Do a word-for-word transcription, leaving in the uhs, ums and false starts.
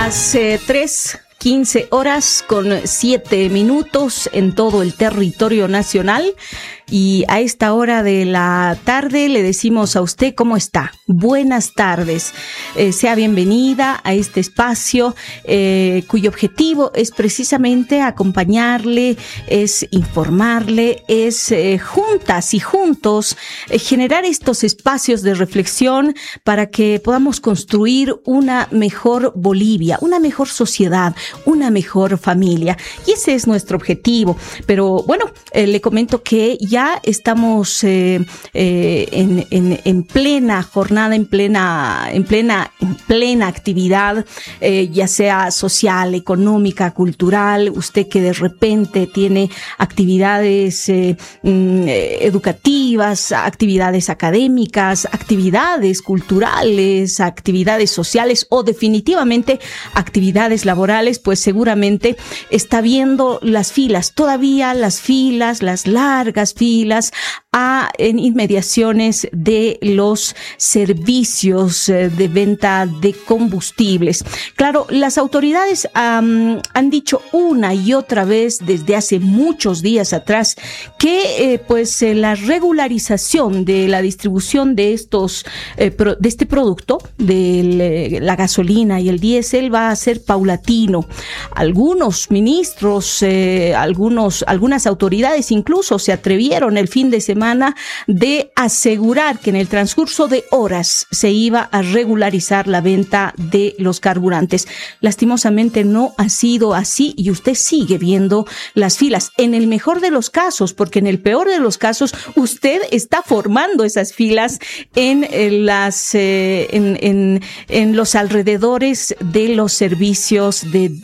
Las eh, tres quince horas con siete minutos en todo el territorio nacional. Y a esta hora de la tarde le decimos a usted cómo está. Buenas tardes. Eh, sea bienvenida a este espacio eh, cuyo objetivo es precisamente acompañarle, es informarle, es eh, juntas y juntos eh, generar estos espacios de reflexión para que podamos construir una mejor Bolivia, una mejor sociedad, una mejor familia. Y ese es nuestro objetivo. Pero bueno, eh, le comento que ya Ya estamos eh, eh, en, en, en plena jornada, en plena, en plena, en plena actividad, eh, ya sea social, económica, cultural. Usted que de repente tiene actividades eh, educativas, actividades académicas, actividades culturales, actividades sociales o definitivamente actividades laborales, pues seguramente está viendo las filas, todavía las filas, las largas filas, a, en inmediaciones de los servicios de venta de combustibles. Claro, las autoridades um, han dicho una y otra vez desde hace muchos días atrás que eh, pues eh, la regularización de la distribución de estos eh, pro, de este producto, de eh, la gasolina y el diésel, va a ser paulatino. Algunos ministros, eh, algunos, algunas autoridades incluso se atrevieron el fin de semana de asegurar que en el transcurso de horas se iba a regularizar la venta de los carburantes. Lastimosamente no ha sido así y usted sigue viendo las filas. En el mejor de los casos, porque en el peor de los casos usted está formando esas filas en, en las eh, en, en, en los alrededores de los servicios de